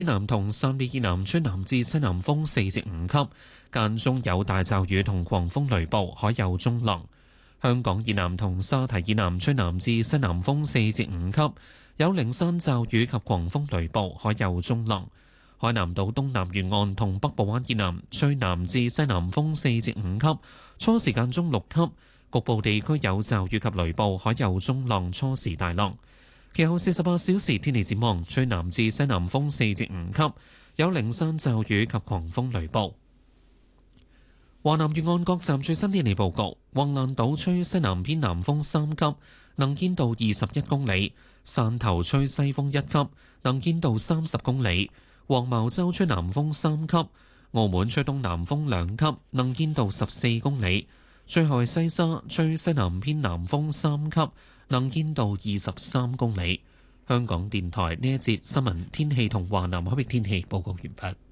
南同汕尾以南吹南至西南風4至5級，間中有大驟雨同狂風雷暴，海有中浪。香港以南同沙堤以南吹南至西南風4至5級，有零散驟雨及狂風雷暴，海有中浪。海南島東南沿岸同北部灣以南吹南至西南風4至5級，初時間中6級，局部地區有驟雨及雷暴，海有中浪，初時大浪。其後48小時天氣展望，吹南至西南風4至5級，有零散驟雨及狂風雷暴。華南沿岸各站最新天氣報告：橫瀾島吹西南偏南風3級，能見度21公里；汕頭吹西風1級，能見度30公里；黃茅洲吹南風3級；澳門吹東南風2級，能見度14公里；最後係西沙吹西南偏南風3級，能見度23公里。香港電台呢一節新聞天氣同華南海域天氣報告完畢。